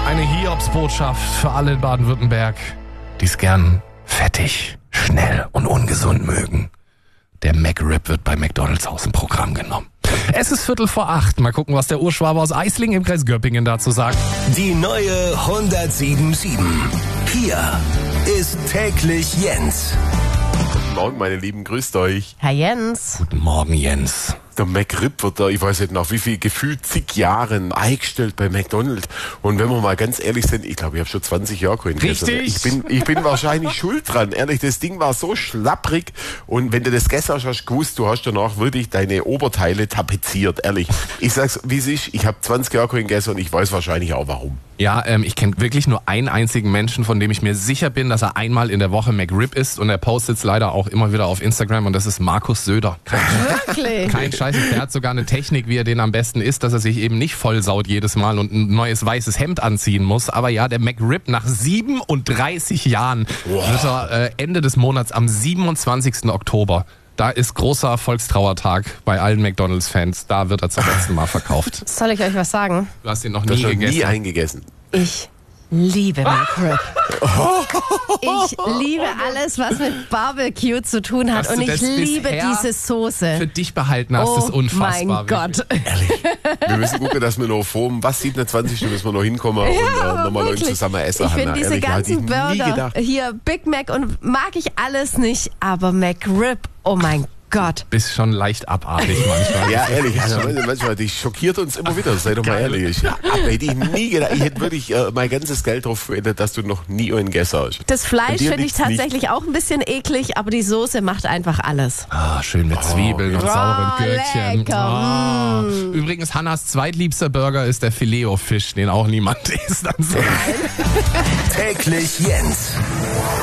Eine Hiobsbotschaft für alle in Baden-Württemberg, die es gern fettig, schnell und ungesund mögen. Der McRib wird bei McDonald's aus dem Programm genommen. Es ist 7:45. Mal gucken, was der Urschwabe aus Eislingen im Kreis Göppingen dazu sagt. Die neue 107.7. Hier ist täglich Jens. Guten Morgen, meine Lieben, grüßt euch. Herr Jens. Guten Morgen, Jens. Der McRib wird da, ich weiß nicht nach wie viel, gefühlt zig Jahren eingestellt bei McDonald's. Und wenn wir mal ganz ehrlich sind, ich glaube, ich habe schon 20 Jahre keinen gegessen. Richtig. Ich bin wahrscheinlich schuld dran. Ehrlich, das Ding war so schlapprig. Und wenn du das gegessen hast, hast du gewusst, du hast danach wirklich deine Oberteile tapeziert. Ehrlich. Ich sag's, wie es ist. Ich habe 20 Jahre keinen gegessen und ich weiß wahrscheinlich auch warum. Ja, ich kenne wirklich nur einen einzigen Menschen, von dem ich mir sicher bin, dass er einmal in der Woche McRib isst. Und er postet es leider auch immer wieder auf Instagram. Und das ist Markus Söder. Wirklich? Kein Scheiß. Der hat sogar eine Technik, wie er den am besten isst, dass er sich eben nicht vollsaut jedes Mal und ein neues weißes Hemd anziehen muss. Aber ja, der McRib nach 37 Jahren wird er Ende des Monats am 27. Oktober. Da ist großer Volkstrauertag bei allen McDonald's-Fans. Da wird er zum letzten Mal verkauft. Soll ich euch was sagen? Du hast ihn noch Du hast nie noch gegessen. nie eingegessen. Ich liebe McRib. Ich liebe alles, was mit Barbecue zu tun hat. Dass Und du ich das liebe bisher diese Soße. Für dich behalten hast, ist unfassbar. Mein Gott. Wir müssen gucken, dass wir noch vor dem 27. müssen wir noch hinkommen und nochmal Leute Wirklich. zusammen essen. Ich Hanna. finde diese Ehrlich, hätte ich ganzen nie Burger, gedacht. hier Big Mac und mag ich alles nicht, aber McRib, oh mein Gott. Bist schon leicht abartig manchmal. Ja, ehrlich, also manchmal, die schockiert uns immer wieder, sei doch mal ehrlich. Aber hätte ich nie gedacht, ich hätte wirklich mein ganzes Geld drauf verwendet, dass du noch nie einen gegessen hast. Das Fleisch Und dir finde ich liegt's nicht. tatsächlich auch ein bisschen eklig, aber die Soße macht einfach alles. Ah, schön mit Zwiebeln und sauren Gürkchen. lecker. Ah. Übrigens, Hannas zweitliebster Burger ist der Filet-O-Fisch, den auch niemand isst. Täglich Jens.